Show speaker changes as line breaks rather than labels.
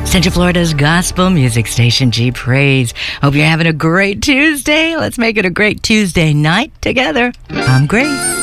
Central Florida's gospel music station, G Praise. Hope you're having a great Tuesday. Let's make it a great Tuesday night together. I'm Grace.